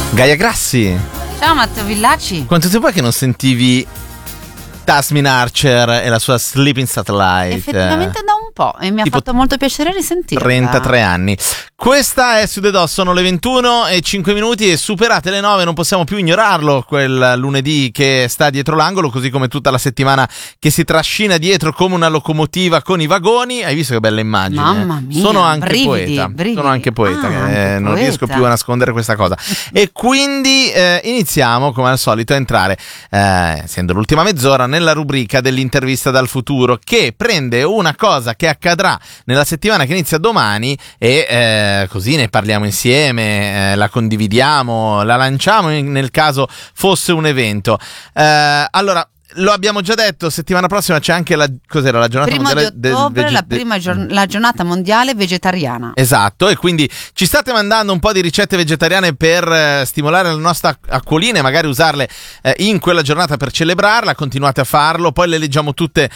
Gaia Grassi. Ciao Matteo Villacci. Quanto tempo è che non sentivi Tasmin Archer e la sua Sleeping Satellite? Effettivamente da un po' e mi ha fatto molto piacere risentirla. 33 anni. Questa è Su The Do, sono le 21:05 e superate le 9, non possiamo più ignorarlo quel lunedì che sta dietro l'angolo, così come tutta la settimana che si trascina dietro come una locomotiva con i vagoni. Hai visto che bella immagine? Mamma mia, sono anche brividi, poeta. brividi. Sono anche poeta, anche non poeta. riesco più a nascondere questa cosa. E quindi iniziamo come al solito a entrare, essendo l'ultima mezz'ora, nella rubrica dell'intervista dal futuro, che prende una cosa che accadrà nella settimana che inizia domani e così ne parliamo insieme, la condividiamo, la lanciamo nel caso fosse un evento. Allora, lo abbiamo già detto, settimana prossima c'è anche la giornata mondiale di ottobre, la giornata mondiale vegetariana. Esatto, e quindi ci state mandando un po' di ricette vegetariane per stimolare la nostra acquolina e magari usarle in quella giornata per celebrarla. Continuate a farlo, poi le leggiamo tutte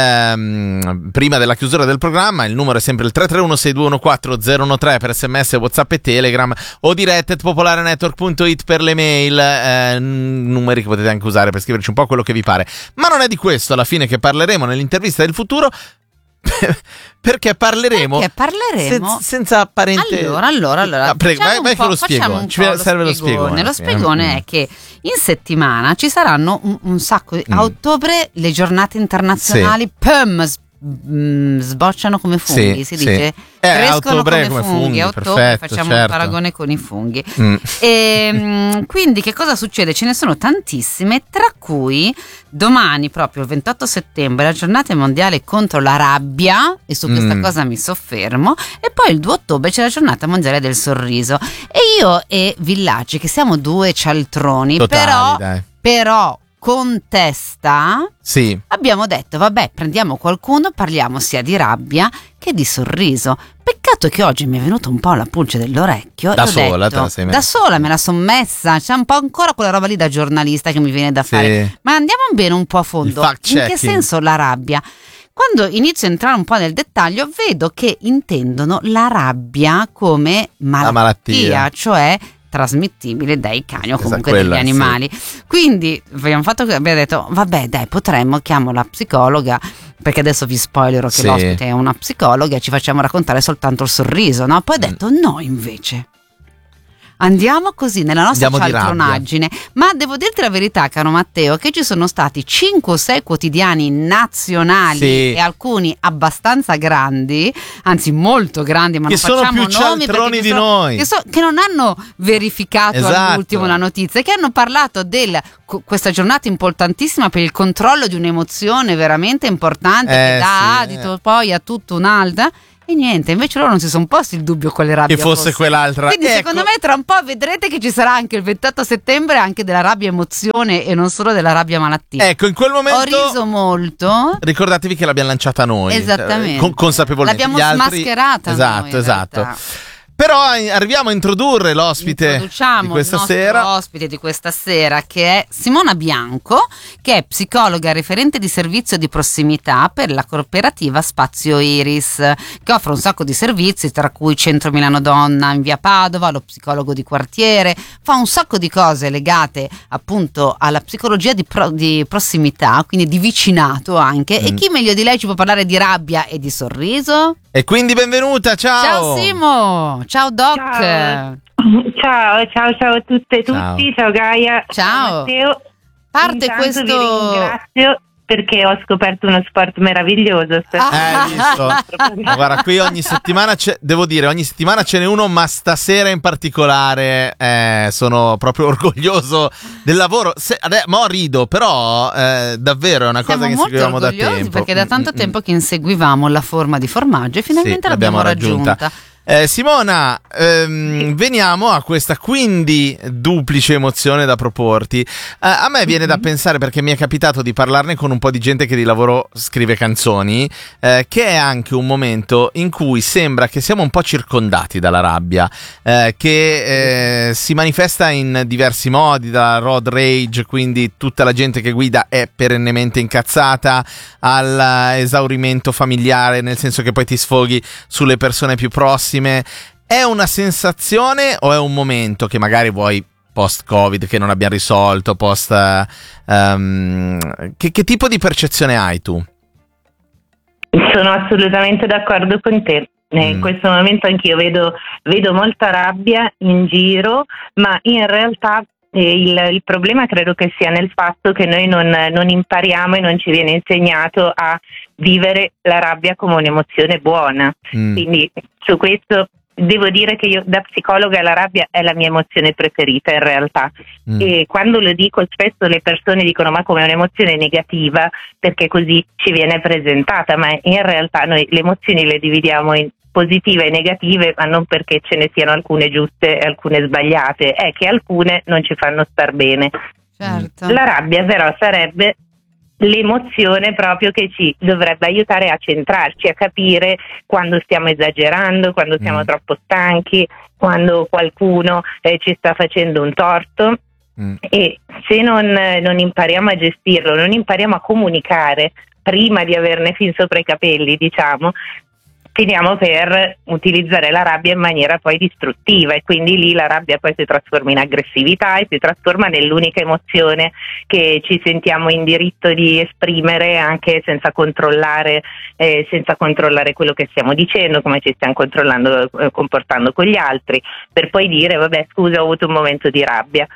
prima della chiusura del programma. Il numero è sempre il 331-6214-013 per SMS, WhatsApp e Telegram, o direct@popolarenetwork.it per le mail, numeri che potete anche usare per scriverci un po' quello che vi pare. Ma non è di questo alla fine che parleremo nell'intervista del futuro, perché parleremo senza apparente. Allora, prego, vai che lo spiego. Ci serve lo spiegone. Lo spiegone è che in settimana ci saranno un sacco a ottobre le giornate internazionali sbocciano come funghi, si dice. Crescono come funghi. A ottobre facciamo un paragone con i funghi. E quindi che cosa succede? Ce ne sono tantissime, tra cui domani, proprio il 28 settembre, la giornata mondiale contro la rabbia, e su questa cosa mi soffermo, e poi il 2 ottobre c'è la giornata mondiale del sorriso. E io e Villacci, che siamo due cialtroni, totali, però con testa, sì, abbiamo detto vabbè, prendiamo qualcuno, parliamo sia di rabbia che di sorriso. Peccato che oggi mi è venuto un po' la pulce dell'orecchio da e sola, ho detto, da sola me la son messa. C'è un po' ancora quella roba lì da giornalista che mi viene da fare, ma andiamo bene un po' a fondo. In che senso la rabbia? Quando inizio a entrare un po' nel dettaglio, vedo che intendono la rabbia come malattia, cioè trasmettibile dai cani o comunque dagli animali. Quindi abbiamo detto vabbè dai, potremmo, chiamo la psicologa, perché adesso vi spoilerò che l'ospite è una psicologa e ci facciamo raccontare soltanto il sorriso, no? Poi ho detto no, invece andiamo così nella nostra cialtronaggine. Ma devo dirti la verità, caro Matteo, che ci sono stati 5 o 6 quotidiani nazionali e alcuni abbastanza grandi, anzi molto grandi, ma che non facciamo sono più cialtroni di noi, che non hanno verificato all'ultimo la notizia, che hanno parlato di questa giornata importantissima per il controllo di un'emozione veramente importante, che dà adito poi a tutto un'altra. E niente, invece loro non si sono posti il dubbio quale rabbia che fosse quell'altra. Quindi secondo me tra un po' vedrete che ci sarà anche il 28 settembre anche della rabbia emozione e non solo della rabbia malattia. Ecco, in quel momento ho riso molto. Ricordatevi che l'abbiamo lanciata noi. Esattamente. Consapevolmente. L'abbiamo smascherata. Esatto. Però arriviamo a introdurre l'ospite di questa sera. L'ospite di questa sera, che è Simona Bianco, che è psicologa referente di servizio di prossimità per la cooperativa Spazio Iris, che offre un sacco di servizi, tra cui Centro Milano Donna in via Padova, lo psicologo di quartiere, fa un sacco di cose legate appunto alla psicologia di prossimità, quindi di vicinato anche. E chi meglio di lei ci può parlare di rabbia e di sorriso? E quindi benvenuta, ciao Simo, ciao Doc. Ciao a tutte e tutti, ciao Gaia. Ciao. Matteo. Parte questo. Vi ringrazio perché ho scoperto uno sport meraviglioso. Visto? Guarda, qui ogni settimana devo dire, ogni settimana ce n'è uno, ma stasera in particolare sono proprio orgoglioso del lavoro. Mo rido, però davvero è una cosa che inseguivamo da tempo. Perché da tanto tempo che inseguivamo la forma di formaggio e finalmente l'abbiamo raggiunta. Simona, veniamo a questa quindi duplice emozione da proporti. A me viene da pensare, perché mi è capitato di parlarne con un po' di gente che di lavoro scrive canzoni, che è anche un momento in cui sembra che siamo un po' circondati dalla rabbia, che si manifesta in diversi modi, da road rage, quindi tutta la gente che guida è perennemente incazzata, all'esaurimento familiare, nel senso che poi ti sfoghi sulle persone più prossime. È una sensazione o è un momento che magari vuoi post-Covid che non abbiamo risolto, che tipo di percezione hai tu? Sono assolutamente d'accordo con te. In questo momento anch'io vedo molta rabbia in giro, ma in realtà il problema credo che sia nel fatto che noi non impariamo e non ci viene insegnato a vivere la rabbia come un'emozione buona. Quindi su questo devo dire che io da psicologa la rabbia è la mia emozione preferita in realtà, e quando lo dico spesso le persone dicono ma come un'emozione negativa, perché così ci viene presentata, ma in realtà noi le emozioni le dividiamo in positive e negative, ma non perché ce ne siano alcune giuste e alcune sbagliate, è che alcune non ci fanno star bene. Certo. La rabbia però sarebbe l'emozione proprio che ci dovrebbe aiutare a centrarci, a capire quando stiamo esagerando, quando siamo troppo stanchi, quando qualcuno ci sta facendo un torto. E se non impariamo a gestirlo, non impariamo a comunicare prima di averne fin sopra i capelli, diciamo, finiamo per utilizzare la rabbia in maniera poi distruttiva, e quindi lì la rabbia poi si trasforma in aggressività e si trasforma nell'unica emozione che ci sentiamo in diritto di esprimere, anche senza controllare quello che stiamo dicendo, come ci stiamo comportando con gli altri, per poi dire vabbè scusa, ho avuto un momento di rabbia.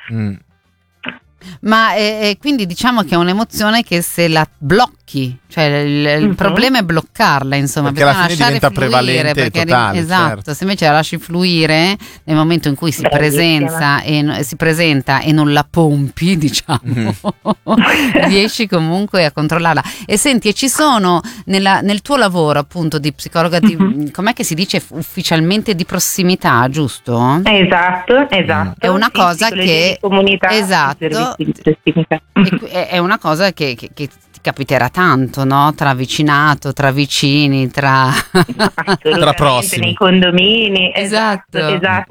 Ma quindi diciamo che è un'emozione che se la blocchi, cioè il problema è bloccarla, insomma, perché alla fine diventa prevalente e totale. Esatto, certo. se invece la lasci fluire nel momento in cui si presenta e non la pompi, diciamo, riesci comunque a controllarla. E senti, e ci sono nel tuo lavoro appunto di psicologa, com'è che si dice ufficialmente, di prossimità, giusto? Esatto. È una cosa che comunità, esatto. È una cosa che ti capiterà tanto, no? Tra vicinato, tra vicini, tra prossimi, nei condomini. Esatto.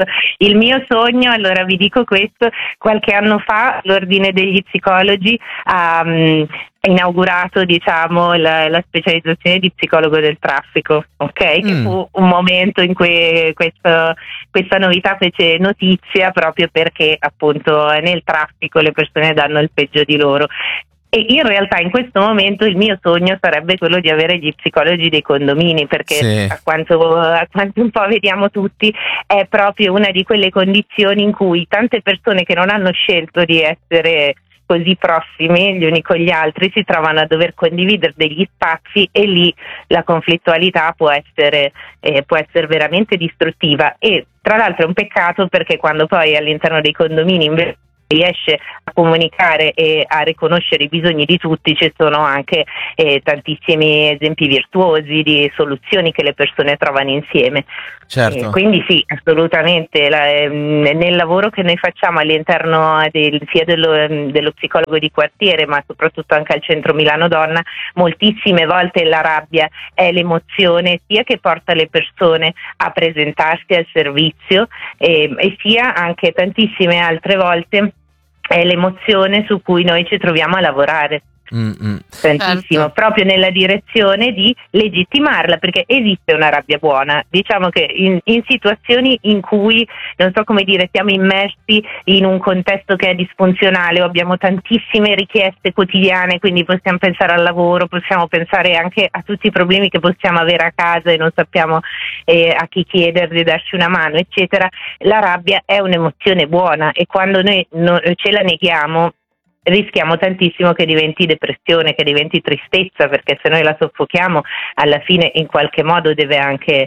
Il mio sogno, allora vi dico questo: qualche anno fa l'Ordine degli Psicologi ha inaugurato, diciamo, la specializzazione di psicologo del traffico, ok? Che fu un momento in cui questa novità fece notizia, proprio perché appunto nel traffico le persone danno il peggio di loro. E in realtà in questo momento il mio sogno sarebbe quello di avere gli psicologi dei condomini, perché a quanto un po' vediamo tutti, è proprio una di quelle condizioni in cui tante persone che non hanno scelto di essere così prossimi gli uni con gli altri si trovano a dover condividere degli spazi, e lì la conflittualità può essere veramente distruttiva. E tra l'altro è un peccato, perché quando poi all'interno dei condomini invece riesce a comunicare e a riconoscere i bisogni di tutti, ci sono anche tantissimi esempi virtuosi di soluzioni che le persone trovano insieme. Certo. Quindi sì, assolutamente, nel lavoro che noi facciamo all'interno sia dello psicologo di quartiere, ma soprattutto anche al centro Milano Donna, moltissime volte la rabbia è l'emozione sia che porta le persone a presentarsi al servizio, e sia anche tantissime altre volte è l'emozione su cui noi ci troviamo a lavorare. Tantissimo, certo. Proprio nella direzione di legittimarla, perché esiste una rabbia buona. Diciamo che in situazioni in cui, non so come dire, siamo immersi in un contesto che è disfunzionale o abbiamo tantissime richieste quotidiane, quindi possiamo pensare al lavoro, possiamo pensare anche a tutti i problemi che possiamo avere a casa e non sappiamo a chi chiedere di darci una mano, eccetera. La rabbia è un'emozione buona, e quando noi ce la neghiamo rischiamo tantissimo che diventi depressione, che diventi tristezza, perché se noi la soffochiamo alla fine in qualche modo deve anche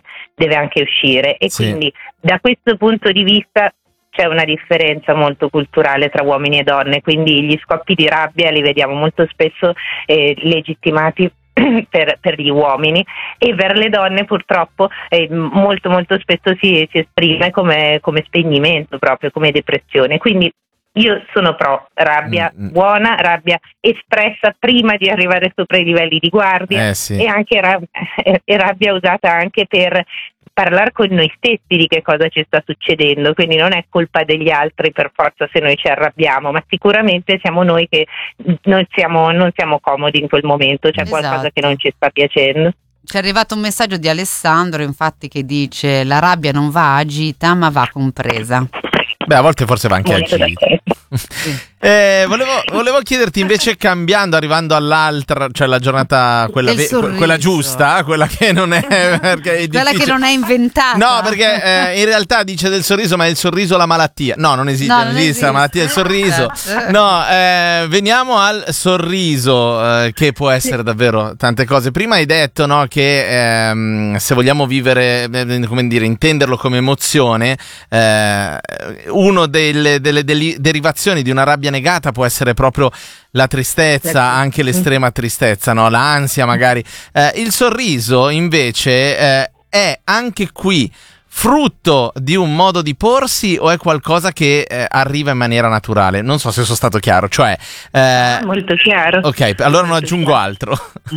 uscire. E quindi da questo punto di vista c'è una differenza molto culturale tra uomini e donne, quindi gli scoppi di rabbia li vediamo molto spesso legittimati per gli uomini, e per le donne purtroppo molto molto spesso si esprime come spegnimento, proprio come depressione. Quindi io sono pro rabbia buona, rabbia espressa prima di arrivare sopra i livelli di guardia, e anche rabbia usata anche per parlare con noi stessi di che cosa ci sta succedendo. Quindi non è colpa degli altri per forza se noi ci arrabbiamo, ma sicuramente siamo noi che non siamo comodi in quel momento, c'è qualcosa che non ci sta piacendo. Ci è arrivato un messaggio di Alessandro, infatti, che dice: la rabbia non va agita ma va compresa. Beh, a volte forse va anche agito. Volevo chiederti invece, cambiando, arrivando all'altra, cioè la giornata quella giusta, quella che non è, perché è quella che non è inventata. No, perché in realtà dice del sorriso, ma è il sorriso la malattia. No, non esiste, non esiste la malattia del sorriso. No, veniamo al sorriso, che può essere davvero tante cose. Prima hai detto, no, che se vogliamo vivere, come dire, intenderlo come emozione, uno delle derivazioni di una rabbia negata può essere proprio la tristezza, anche l'estrema tristezza, no? L'ansia magari. Il sorriso invece è anche qui frutto di un modo di porsi o è qualcosa che arriva in maniera naturale? Non so se sono stato chiaro, cioè molto chiaro. Ok, allora non aggiungo altro.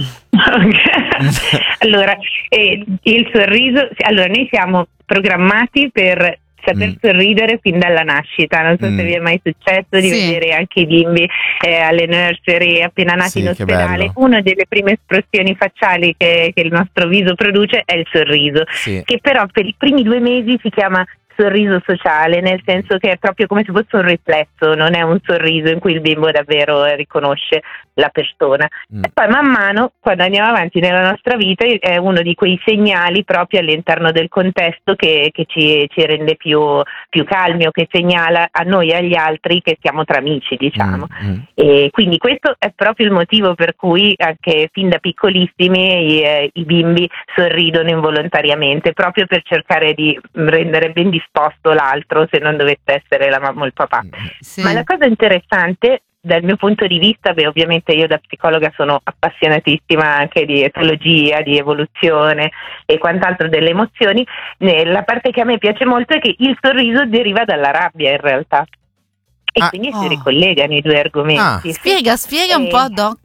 Allora, il sorriso, allora noi siamo programmati per saper sorridere fin dalla nascita. Non so se vi è mai successo di vedere anche i bimbi alle nursery appena nati in ospedale. Una delle prime espressioni facciali che il nostro viso produce è il sorriso, che però per i primi 2 mesi si chiama sorriso sociale, nel senso che è proprio come se fosse un riflesso, non è un sorriso in cui il bimbo davvero riconosce la persona. E poi man mano, quando andiamo avanti nella nostra vita, è uno di quei segnali proprio all'interno del contesto che ci rende più calmi, o che segnala a noi e agli altri che siamo tra amici, diciamo. E quindi questo è proprio il motivo per cui anche fin da piccolissimi i bimbi sorridono involontariamente, proprio per cercare di rendere ben disposto l'altro, se non dovesse essere la mamma o il papà. Ma la cosa interessante dal mio punto di vista, ovviamente io da psicologa sono appassionatissima anche di etologia, di evoluzione e quant'altro delle emozioni, la parte che a me piace molto è che il sorriso deriva dalla rabbia in realtà. E quindi si ricollegano i 2 argomenti. Spiega un po', Doc.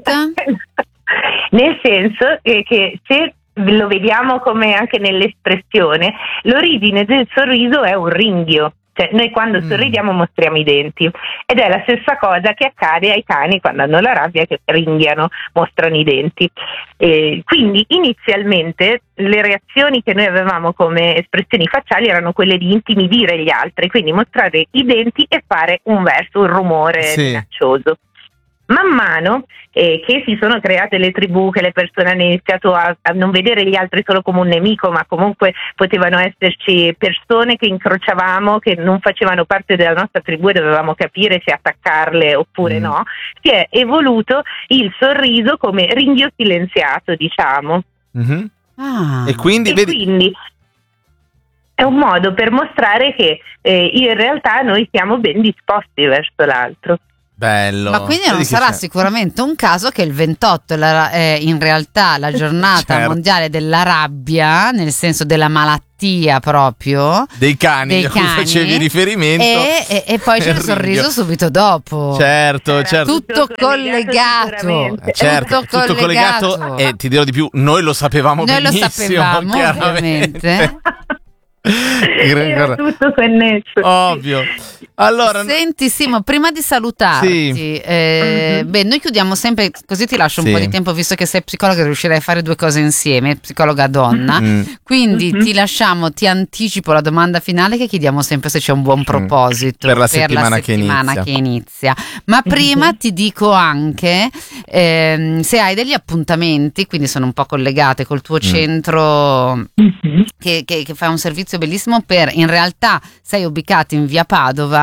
Nel senso che se lo vediamo come anche nell'espressione, l'origine del sorriso è un ringhio. Cioè, noi quando sorridiamo mostriamo i denti, ed è la stessa cosa che accade ai cani quando hanno la rabbia, che ringhiano, mostrano i denti. Quindi inizialmente le reazioni che noi avevamo come espressioni facciali erano quelle di intimidire gli altri, quindi mostrare i denti e fare un verso, un rumore minaccioso. Man mano che si sono create le tribù, che le persone hanno iniziato a non vedere gli altri solo come un nemico, ma comunque potevano esserci persone che incrociavamo, che non facevano parte della nostra tribù e dovevamo capire se attaccarle oppure no, si è evoluto il sorriso come ringhio silenziato, diciamo. E quindi è un modo per mostrare che in realtà noi siamo ben disposti verso l'altro. Bello. Ma quindi non sarà sicuramente un caso che il 28 è in realtà la giornata mondiale della rabbia, nel senso della malattia proprio dei cani a cui facevi riferimento, e poi c'è il sorriso subito dopo. Certo. Tutto collegato. Tutto collegato. E ti dirò di più, noi lo sapevamo benissimo. Noi lo sapevamo, ovviamente. Era tutto connesso. Ovvio. Allora, senti Simo, prima di salutarti, beh, noi chiudiamo sempre, così ti lascio un po' di tempo, visto che sei psicologa, riuscirei a fare 2 cose insieme, psicologa donna. Quindi ti lasciamo, ti anticipo la domanda finale che chiediamo sempre, se c'è un buon proposito per la settimana che inizia. Ma prima ti dico anche se hai degli appuntamenti, quindi sono un po' collegate col tuo centro che fa un servizio bellissimo in realtà sei ubicato in via Padova,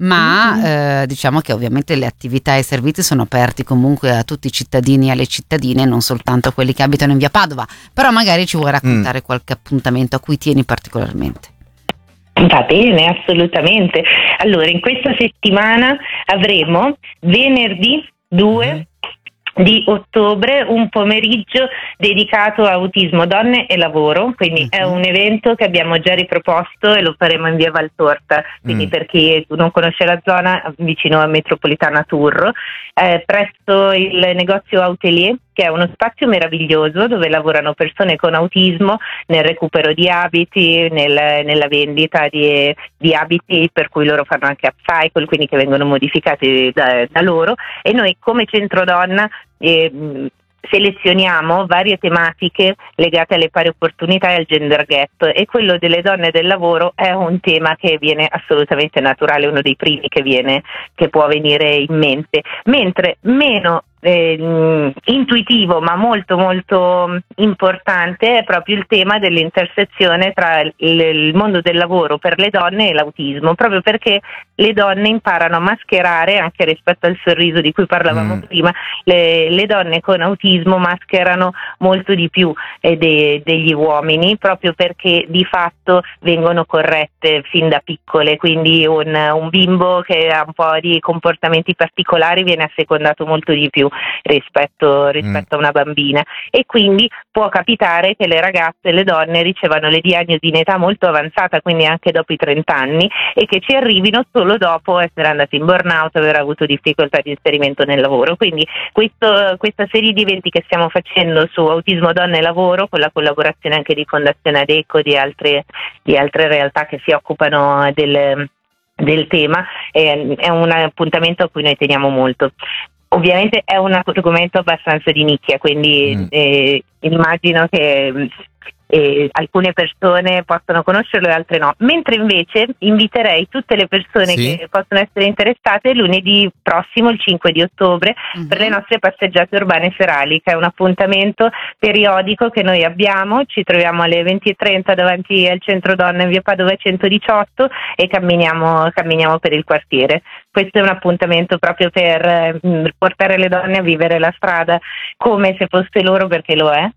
ma diciamo che ovviamente le attività e i servizi sono aperti comunque a tutti i cittadini e alle cittadine, non soltanto a quelli che abitano in via Padova, però magari ci vuoi raccontare qualche appuntamento a cui tieni particolarmente. Va bene, assolutamente. Allora, in questa settimana avremo venerdì 2 di ottobre un pomeriggio dedicato a autismo, donne e lavoro, quindi è un evento che abbiamo già riproposto e lo faremo in via Valtorta, quindi per chi non conosce la zona, vicino a Metropolitana Turro, presso il negozio Outelier, che è uno spazio meraviglioso dove lavorano persone con autismo nel recupero di abiti, nella vendita di abiti, per cui loro fanno anche upcycle, quindi che vengono modificati da loro, e noi come centro donna selezioniamo varie tematiche legate alle pari opportunità e al gender gap, e quello delle donne del lavoro è un tema che viene assolutamente naturale, uno dei primi che può venire in mente, mentre meno intuitivo ma molto molto importante è proprio il tema dell'intersezione tra il mondo del lavoro per le donne e l'autismo, proprio perché le donne imparano a mascherare, anche rispetto al sorriso di cui parlavamo prima, le donne con autismo mascherano molto di più degli uomini, proprio perché di fatto vengono corrette fin da piccole, quindi un bimbo che ha un po' di comportamenti particolari viene assecondato molto di più rispetto a una bambina, e quindi può capitare che le ragazze e le donne ricevano le diagnosi in età molto avanzata, quindi anche dopo i 30 anni, e che ci arrivino solo dopo essere andate in burnout, aver avuto difficoltà di inserimento nel lavoro. Quindi questa serie di eventi che stiamo facendo su autismo, donne e lavoro, con la collaborazione anche di Fondazione Adeco, di altre realtà che si occupano del tema, è un appuntamento a cui noi teniamo molto. Ovviamente è un argomento abbastanza di nicchia, quindi immagino che alcune persone possono conoscerlo e altre no, mentre invece inviterei tutte le persone che possono essere interessate lunedì prossimo, il 5 di ottobre, per le nostre passeggiate urbane serali, che è un appuntamento periodico che noi abbiamo. Ci troviamo alle 20:30 davanti al centro donna in via Padova 118 e camminiamo per il quartiere. Questo è un appuntamento proprio per portare le donne a vivere la strada come se fosse loro, perché lo è,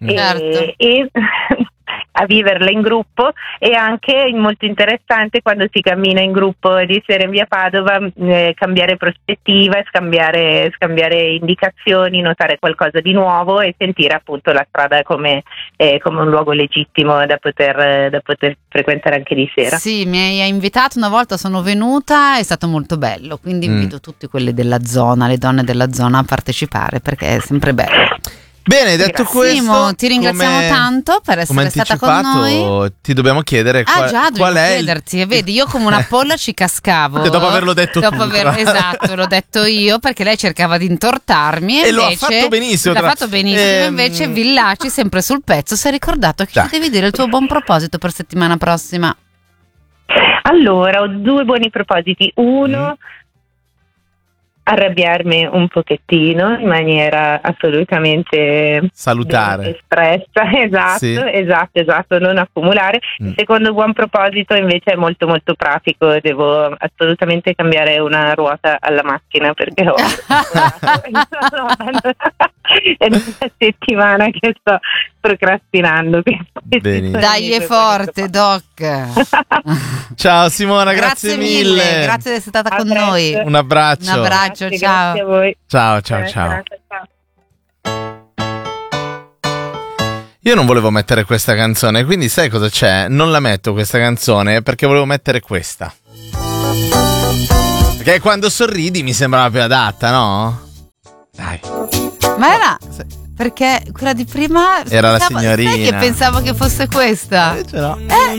e a viverla in gruppo, e anche molto interessante quando si cammina in gruppo di sera in via Padova, cambiare prospettiva, scambiare indicazioni, notare qualcosa di nuovo e sentire appunto la strada come un luogo legittimo da poter frequentare anche di sera. Sì, mi hai invitato una volta, sono venuta, è stato molto bello, quindi invito tutti quelli della zona, le donne della zona, a partecipare, perché è sempre bello. Bene, detto questo, Simo, ti ringraziamo tanto per essere stata con noi. Ti dobbiamo chiedere qual è chiederti. Vedi, io come una polla ci cascavo dopo averlo detto esatto, l'ho detto io, perché lei cercava di intortarmi e lo ha fatto benissimo. Invece Villaci, sempre sul pezzo, si è ricordato che ci devi dire il tuo buon proposito per settimana prossima. Allora, ho 2 buoni propositi. Uno, arrabbiarmi un pochettino in maniera assolutamente salutare, espressa, esatto, non accumulare. Il secondo buon proposito invece è molto molto pratico: devo assolutamente cambiare una ruota alla macchina, perché è una settimana che sto procrastinando. Dai, è forte, Doc. Ciao Simona, grazie mille. Grazie di essere stata con noi. Un abbraccio. Ciao. Grazie a voi. Ciao. Io non volevo mettere questa canzone, quindi sai cosa c'è? Non la metto questa canzone perché volevo mettere questa. Perché quando sorridi mi sembrava più adatta, no? Dai. Ma era... Perché quella di prima era la signorina. Sai che pensavo che fosse questa? Invece no.